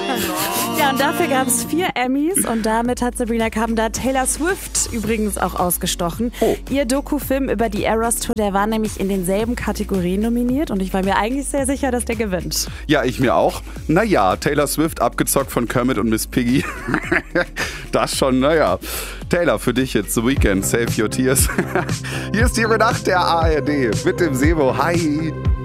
Ja, und dafür gab es 4 Emmys und damit hat Sabrina Carpenter Taylor Swift übrigens auch ausgestochen. Oh. Ihr Dokufilm über die Eras Tour, der war nämlich in denselben Kategorien nominiert und ich war mir eigentlich sehr sicher, dass der gewinnt. Ja, ich mir auch. Naja, Taylor Swift abgezockt von Kermit und Miss Piggy. Das schon, naja. Taylor, für dich jetzt The Weeknd, Save Your Tears. Hier ist die Nacht der ARD mit dem Sebo. Hi.